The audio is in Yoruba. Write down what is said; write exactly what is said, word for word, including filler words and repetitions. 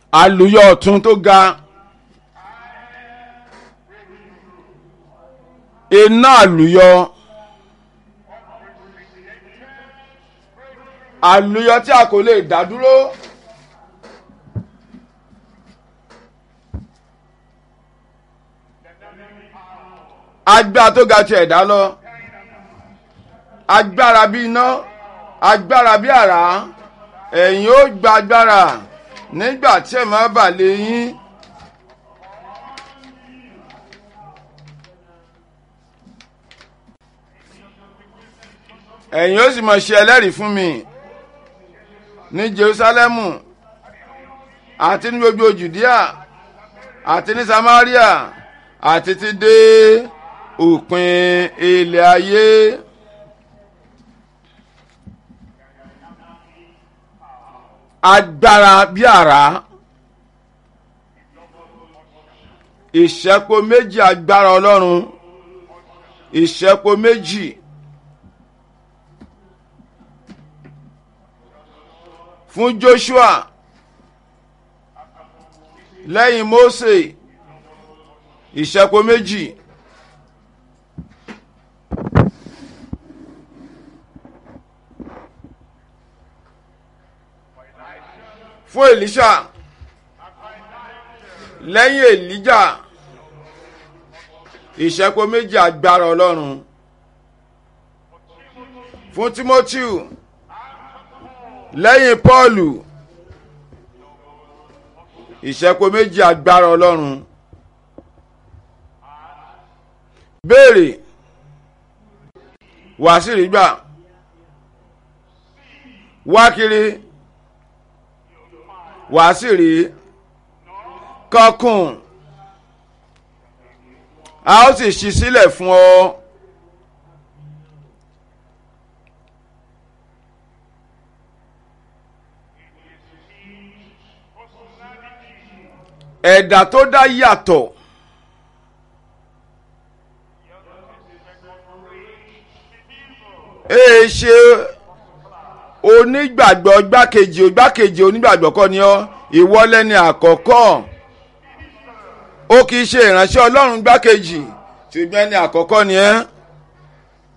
àlùyọ ọ̀tún tó ga, iná àlùyọ, àlùyọ tí a kò lè dá dúró. Agbára tó ga ti ẹ̀dá lọ, agbára bí iná, agbára bí àrá, ẹ̀yin ó gba agbára nígbà tí ẹ̀ máa bà lé yín. Ẹ̀yin ó sì máa ṣe ẹlẹ́rìí fún mi ní Jerúsálẹ́mù àti ní gbogbo Jùdíà àti ní Samaria àti ti dé òpin ilẹ̀ ayé. Agbára bí àrá, ìṣẹ́po méjì agbára Ọlọ́run, ìṣẹ́po méjì. Fún Joshua lẹ́yìn Mósè, ìṣẹ́po méjì. Fún Èlíṣà lẹ́yìn Èlíjà, ìṣẹ́po méjì agbára Ọlọ́run. Fún Tímótíù lẹ́yìn Pọ́ọ̀lù, ìṣẹ́po méjì agbára Ọlọ́run. Béèrè, wá sí rí gbà, wá kiri, wá sí rí, kọkùn, a ó sì ṣí sílẹ̀ fún ọ. Ẹ̀dá tó dá yàtọ̀, èé ṣe onígbàgbọ́ gbákejì gbákejì onígbàgbọ́ kọ́ ni ọ́, ìwọ lẹ́ni àkọ́kọ́. Ó kìí ṣe ìránṣẹ́ Ọlọ́run gbákejì, ṣùgbọ́n ẹni àkọ́kọ́ ni ẹ́.